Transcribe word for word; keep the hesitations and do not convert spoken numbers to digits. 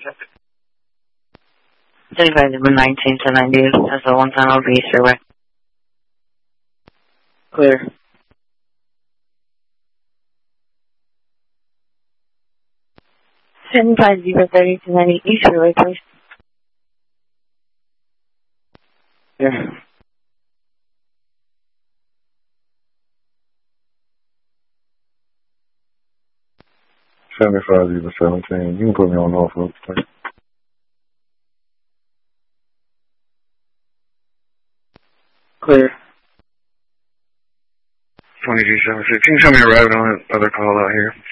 seventy-five zero nineteen to ninety, that's a one-time over East Fairway. Clear. seventy-five zero thirty to ninety East Fairway, please. Clear. seventy-five zero seventeen, you can put me on Norfolk, please. Clear. twenty-two seven six, you can tell me arriving on that other call out here.